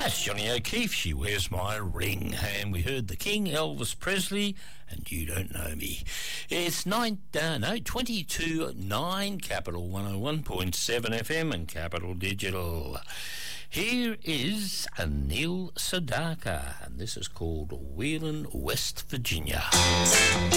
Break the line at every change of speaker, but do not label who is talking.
That's Johnny O'Keefe, She Wears My Ring. And we heard the King, Elvis Presley, and You Don't Know Me. It's 22-9, Capital 101.7 FM and Capital Digital. Here is Neil Sedaka, and this is called Wheeling, West Virginia.